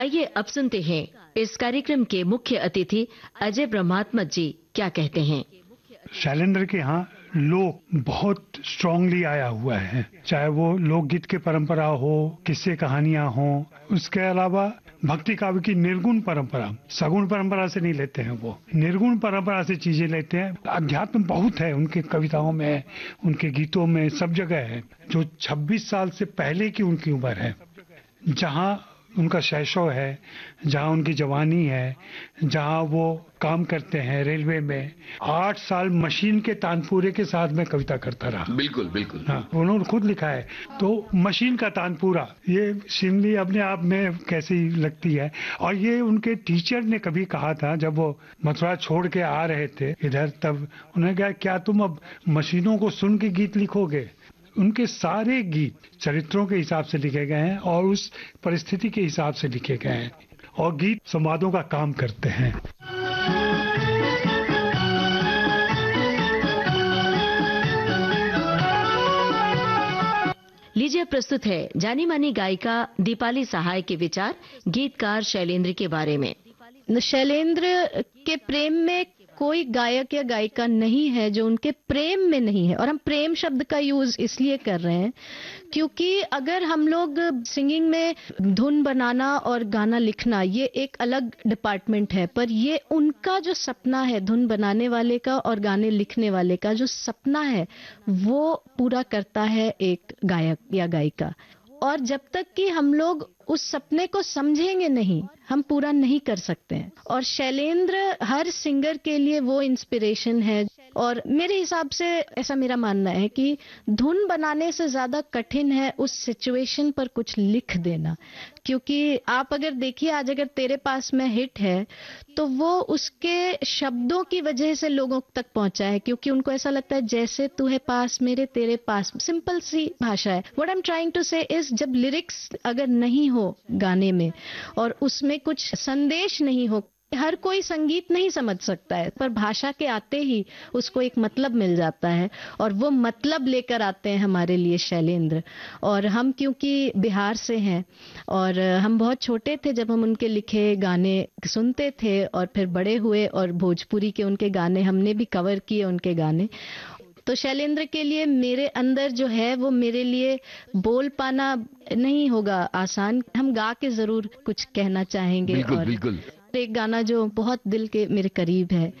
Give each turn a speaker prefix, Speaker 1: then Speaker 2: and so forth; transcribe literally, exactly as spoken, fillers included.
Speaker 1: आइए अब सुनते हैं इस कार्यक्रम के मुख्य अतिथि अजय ब्रह्मात्मक जी क्या कहते हैं।
Speaker 2: शैलेंद्र के यहाँ लोक बहुत स्ट्रांगली आया हुआ है, चाहे वो लोकगीत की परंपरा हो, किस्से कहानियां हो, उसके अलावा भक्ति काव्य की निर्गुण परंपरा, सगुण परंपरा से नहीं लेते हैं, वो निर्गुण परंपरा से चीजें लेते हैं। अध्यात्म बहुत है उनके कविताओं में, उनके गीतों में, सब जगह है। जो छब्बीस साल से पहले की उनकी उम्र है, जहाँ उनका शैशव है, जहाँ उनकी जवानी है, जहाँ वो काम करते हैं रेलवे में, आठ साल मशीन के तानपूरे के साथ में कविता करता रहा।
Speaker 3: बिल्कुल बिल्कुल
Speaker 2: हाँ, उन्होंने खुद लिखा है। तो मशीन का तानपूरा, ये सिमली अपने आप में कैसी लगती है। और ये उनके टीचर ने कभी कहा था, जब वो मथुरा छोड़ के आ रहे थे इधर, तब उन्होंने कहा क्या तुम अब मशीनों को सुन के गीत लिखोगे। उनके सारे गीत चरित्रों के हिसाब से लिखे गए हैं और उस परिस्थिति के हिसाब से लिखे गए हैं, और गीत संवादों का काम करते हैं।
Speaker 1: लीजिए प्रस्तुत है जानी मानी गायिका दीपाली सहाय के विचार गीतकार शैलेंद्र के बारे में।
Speaker 4: शैलेंद्र के प्रेम में कोई गायक या गायिका नहीं है जो उनके प्रेम में नहीं है। और हम प्रेम शब्द का यूज इसलिए कर रहे हैं क्योंकि अगर हम लोग सिंगिंग में धुन बनाना और गाना लिखना, ये एक अलग डिपार्टमेंट है, पर ये उनका जो सपना है, धुन बनाने वाले का और गाने लिखने वाले का जो सपना है, वो पूरा करता है एक गायक या गायिका। और जब तक कि हम लोग उस सपने को समझेंगे नहीं, हम पूरा नहीं कर सकते हैं। और शैलेंद्र हर सिंगर के लिए वो इंस्पिरेशन है। और मेरे हिसाब से ऐसा मेरा मानना है कि धुन बनाने से ज्यादा कठिन है उस सिचुएशन पर कुछ लिख देना। क्योंकि आप अगर देखिए, आज अगर तेरे पास में हिट है तो वो उसके शब्दों की वजह से लोगों तक पहुंचा है, क्योंकि उनको ऐसा लगता है जैसे तू है पास मेरे, तेरे पास। सिंपल सी भाषा है। What I am trying to से इज, जब लिरिक्स अगर नहीं हो गाने में और उसमें कुछ संदेश नहीं हो, हर कोई संगीत नहीं समझ सकता है, पर भाषा के आते ही उसको एक मतलब मिल जाता है, और वो मतलब लेकर आते हैं हमारे लिए शैलेंद्र। और हम क्योंकि बिहार से हैं और हम बहुत छोटे थे जब हम उनके लिखे गाने सुनते थे, और फिर बड़े हुए और भोजपुरी के उनके गाने हमने भी कवर किए उनके गाने। तो शैलेंद्र के लिए मेरे अंदर जो है वो मेरे लिए बोल पाना नहीं होगा आसान, हम गा के जरूर कुछ कहना चाहेंगे।
Speaker 3: बिल्कुल,
Speaker 4: और
Speaker 3: बिल्कुल।
Speaker 4: एक गाना जो बहुत दिल के मेरे करीब है,